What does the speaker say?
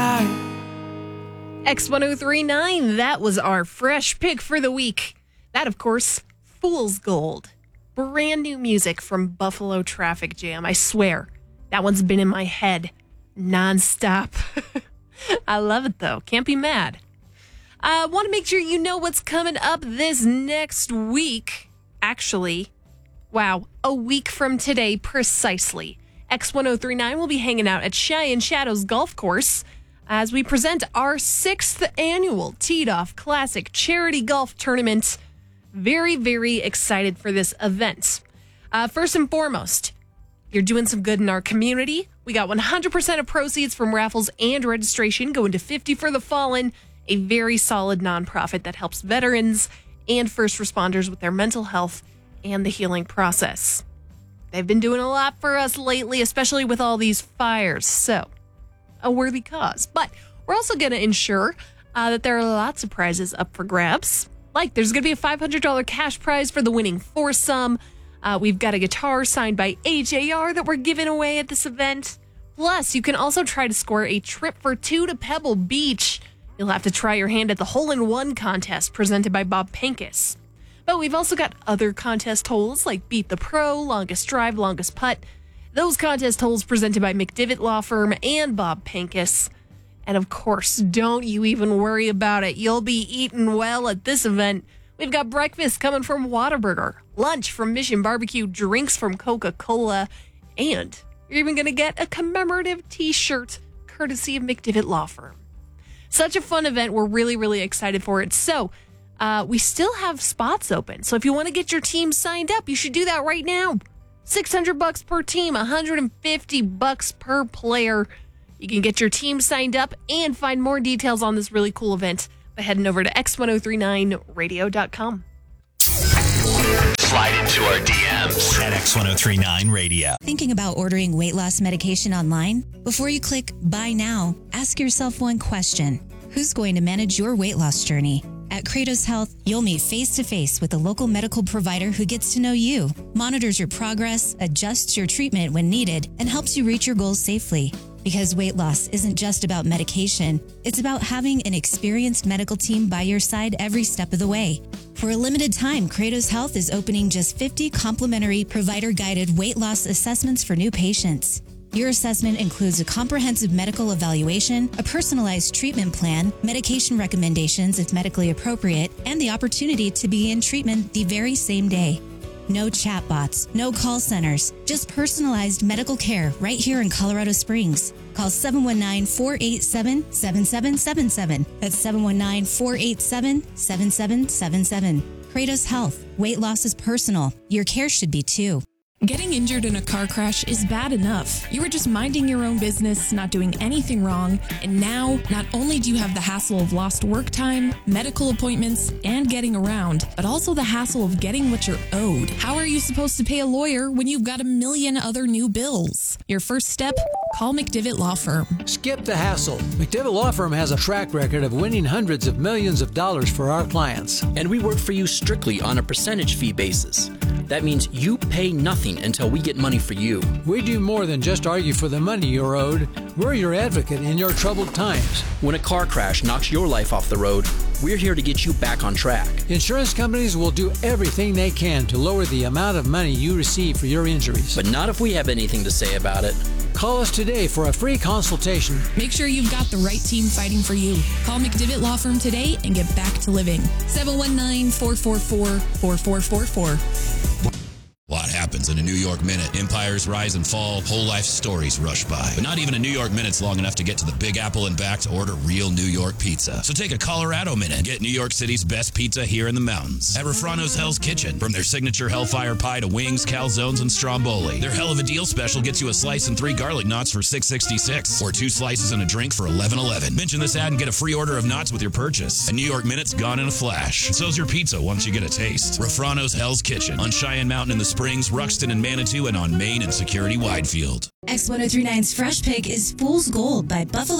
night. X1039, that was our fresh pick for the week. That, of course, Fool's Gold. Brand new music from Buffalo Traffic Jam. I swear, that one's been in my head nonstop. I love it, though. Can't be mad. I want to make sure you know what's coming up this next week. Actually, wow, a week from today precisely. X1039 will be hanging out at Cheyenne Shadows Golf Course as we present our 6th annual Teed Off Classic Charity Golf Tournament. Very, very excited for this event. First and foremost, you're doing some good in our community. We got 100% of proceeds from raffles and registration going to 50 for the Fallen, a very solid nonprofit that helps veterans and first responders with their mental health and the healing process. They've been doing a lot for us lately, especially with all these fires. So, a worthy cause. But we're also going to ensure that there are lots of prizes up for grabs. Like there's going to be a $500 cash prize for the winning foursome. We've got a guitar signed by AJR that we're giving away at this event. Plus, you can also try to score a trip for 2 to Pebble Beach. You'll have to try your hand at the hole-in-one contest presented by Bob Pincus. But we've also got other contest holes like Beat the Pro, Longest Drive, Longest Putt. Those contest holes presented by McDivitt Law Firm and Bob Pincus. And of course, don't you even worry about it. You'll be eating well at this event. We've got breakfast coming from Whataburger, lunch from Mission Barbecue, drinks from Coca-Cola, and you're even going to get a commemorative t-shirt courtesy of McDivitt Law Firm. Such a fun event. We're really, really excited for it. So we still have spots open. So if you want to get your team signed up, you should do that right now. $600 per team, $150 per player. You can get your team signed up and find more details on this really cool event by heading over to x1039radio.com. Slide into our DMs at X1039 Radio. Thinking about ordering weight loss medication online? Before you click buy now, ask yourself one question. Who's going to manage your weight loss journey? At Kratos Health, you'll meet face-to-face with a local medical provider who gets to know you, monitors your progress, adjusts your treatment when needed, and helps you reach your goals safely. Because weight loss isn't just about medication, it's about having an experienced medical team by your side every step of the way. For a limited time, Kratos Health is opening just 50 complimentary provider-guided weight loss assessments for new patients. Your assessment includes a comprehensive medical evaluation, a personalized treatment plan, medication recommendations if medically appropriate, and the opportunity to begin treatment the very same day. No chatbots, no call centers, just personalized medical care right here in Colorado Springs. Call 719-487-7777. That's 719-487-7777. Kratos Health. Weight loss is personal. Your care should be too. Getting injured in a car crash is bad enough. You were just minding your own business, not doing anything wrong, and now not only do you have the hassle of lost work time, medical appointments, and getting around, but also the hassle of getting what you're owed. How are you supposed to pay a lawyer when you've got a million other new bills? Your first step? Call McDivitt Law Firm. Skip the hassle. McDivitt Law Firm has a track record of winning hundreds of millions of dollars for our clients. And we work for you strictly on a percentage fee basis. That means you pay nothing until we get money for you. We do more than just argue for the money you're owed. We're your advocate in your troubled times. When a car crash knocks your life off the road, we're here to get you back on track. Insurance companies will do everything they can to lower the amount of money you receive for your injuries. But not if we have anything to say about it. Call us today for a free consultation. Make sure you've got the right team fighting for you. Call McDivitt Law Firm today and get back to living. 719-444-4444. A lot happens in a New York minute. Empires rise and fall, whole life stories rush by. But not even a New York minute's long enough to get to the Big Apple and back to order real New York pizza. So take a Colorado minute and get New York City's best pizza here in the mountains. At Refrano's Hell's Kitchen. From their signature Hellfire Pie to wings, calzones, and stromboli. Their hell of a deal special gets you a slice and 3 garlic knots for $6.66. Or 2 slices and a drink for $11.11. Mention this ad and get a free order of knots with your purchase. A New York minute's gone in a flash. And so's your pizza once you get a taste. Refrano's Hell's Kitchen. On Cheyenne Mountain in the Springs, Ruxton and Manitou, and on Main and Security Widefield. X1039's Fresh Pick is Fool's Gold by Buffalo